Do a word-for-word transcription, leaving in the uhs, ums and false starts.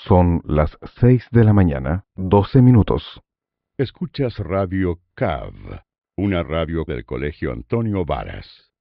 Son las seis de la mañana, doce minutos. Escuchas Radio C A V, una radio del Colegio Antonio Varas.